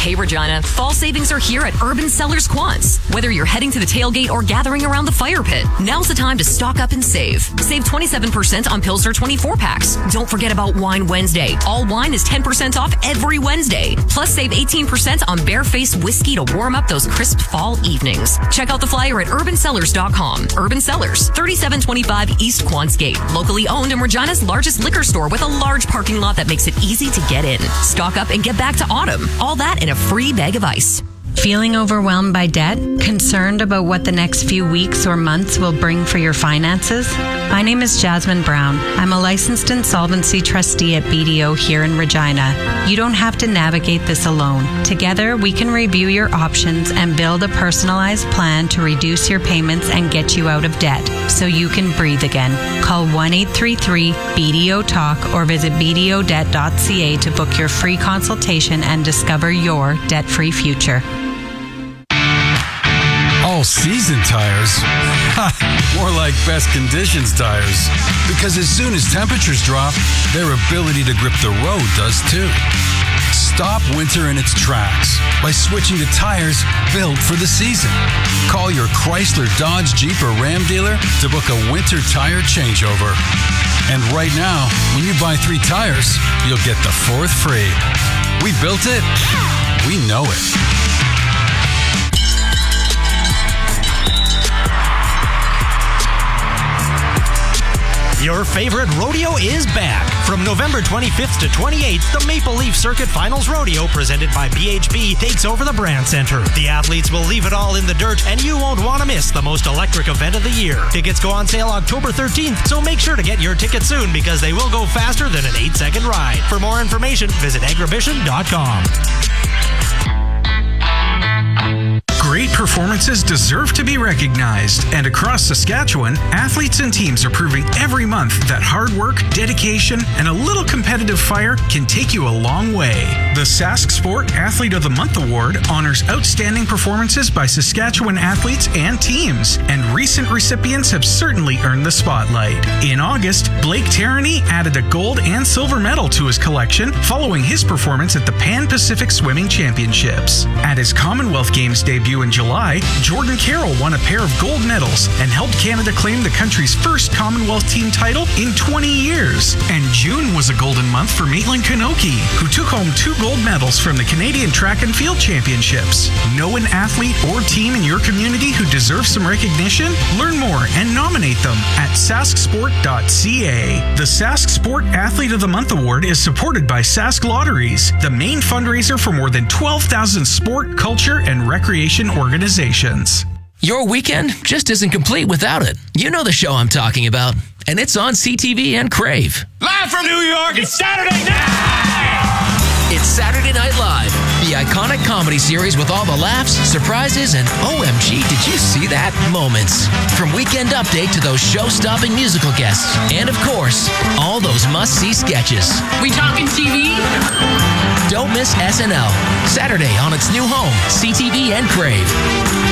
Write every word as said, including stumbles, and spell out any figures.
Hey Regina, fall savings are here at Urban Cellars Quants. Whether you're heading to the tailgate or gathering around the fire pit, now's the time to stock up and save. Save twenty-seven percent on Pilsner twenty-four packs. Don't forget about Wine Wednesday. All wine is ten percent off every Wednesday. Plus save eighteen percent on Barefaced whiskey to warm up those crisp fall evenings. Check out the flyer at urban cellars dot com. Urban Cellars, thirty-seven twenty-five East Quants Gate. Locally owned and Regina's largest liquor store with a large parking lot that makes it easy to get in. Stock up and get back to autumn. All that in a free bag of ice. Feeling overwhelmed by debt? Concerned about what the next few weeks or months will bring for your finances? My name is Jasmine Brown. I'm a licensed insolvency trustee at B D O here in Regina. You don't have to navigate this alone. Together, we can review your options and build a personalized plan to reduce your payments and get you out of debt so you can breathe again. Call one eight three three B D O talk or visit b d o debt dot c a to book your free consultation and discover your debt-free future. All-season tires? Ha! More like best conditions tires. Because as soon as temperatures drop, their ability to grip the road does too. Stop winter in its tracks by switching to tires built for the season. Call your Chrysler, Dodge, Jeep, or Ram dealer to book a winter tire changeover. And right now, when you buy three tires, you'll get the fourth free. We built it. We know it. Your favorite rodeo is back. From November twenty-fifth to twenty-eighth, the Maple Leaf Circuit Finals Rodeo, presented by B H P, takes over the Brand Center. The athletes will leave it all in the dirt, and you won't want to miss the most electric event of the year. Tickets go on sale October thirteenth, so make sure to get your ticket soon because they will go faster than an eight-second ride. For more information, visit agribition dot com. Great performances deserve to be recognized, and across Saskatchewan, athletes and teams are proving every month that hard work, dedication, and a little competitive fire can take you a long way. The Sask Sport Athlete of the Month Award honors outstanding performances by Saskatchewan athletes and teams, and recent recipients have certainly earned the spotlight. In August, Blake Tarrany added a gold and silver medal to his collection following his performance at the Pan-Pacific Swimming Championships. At his Commonwealth Games debut in July, Jordan Carroll won a pair of gold medals and helped Canada claim the country's first Commonwealth team title in twenty years. And June was a golden month for Maitland Kanoki, who took home two gold medals from the Canadian Track and Field Championships. Know an athlete or team in your community who deserves some recognition? Learn more and nominate them at sask sport dot c a. The Sask Sport Athlete of the Month Award is supported by Sask Lotteries, the main fundraiser for more than twelve thousand sport, culture, and recreation organizations. Your weekend just isn't complete without it. You know the show I'm talking about, and it's on C T V and Crave. Live from New York, it's Saturday night! It's Saturday Night Live, the iconic comedy series with all the laughs, surprises, and O M G, did you see that moments. From Weekend Update to those show-stopping musical guests, and of course, all those must-see sketches. We talking T V? Don't miss S N L, Saturday on its new home, C T V and Crave.